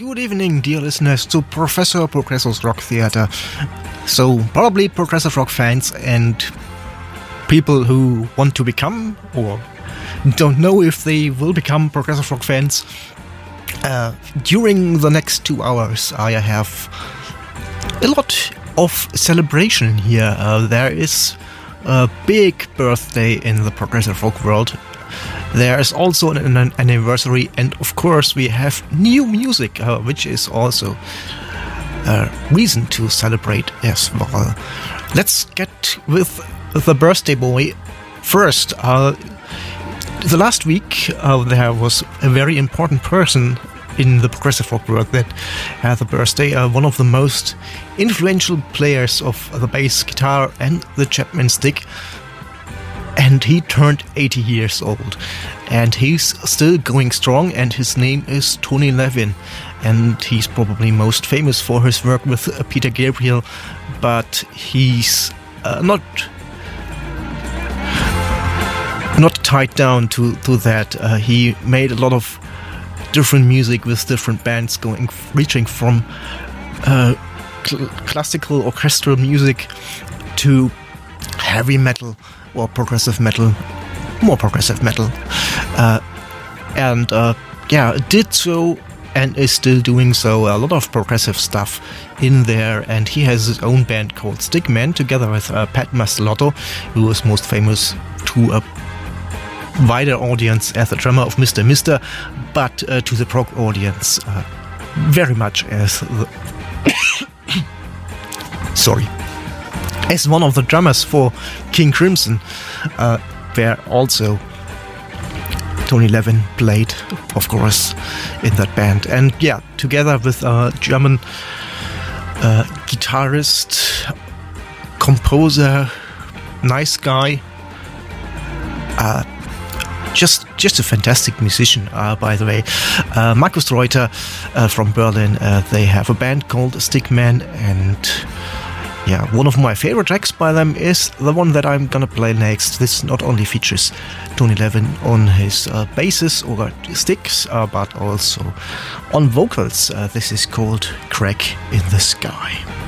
Good evening, dear listeners, to Professor Progresso's Rock Theater. So, probably progressive rock fans and people who want to become or don't know if they will become progressive rock fans. During the next 2 hours, I have a lot of celebration here. There is a big birthday in the progressive rock world. There is also an anniversary, and of course we have new music, which is also a reason to celebrate as well. Let's get with the birthday boy first. The last week there was a very important person in the progressive rock world that had a birthday. One of the most influential players of the bass guitar and the Chapman stick. And he turned 80 years old, and he's still going strong, and his name is Tony Levin, and he's probably most famous for his work with Peter Gabriel, but he's not tied down to that. He made a lot of different music with different bands, reaching from classical orchestral music to heavy metal or progressive metal, more progressive metal, did so and is still doing so. A lot of progressive stuff in there, and he has his own band called Stickman together with Pat Mastelotto, who is most famous to a wider audience as the drummer of Mr. Mister, but to the prog audience very much as the as one of the drummers for King Crimson, where also Tony Levin played, of course, in that band. And yeah, together with a German guitarist, composer, nice guy, just a fantastic musician, by the way. Markus Reuter from Berlin. They have a band called Stickman, and yeah, one of my favorite tracks by them is the one that I'm gonna play next. This not only features Tony Levin on his basses or sticks, but also on vocals. This is called Crack in the Sky.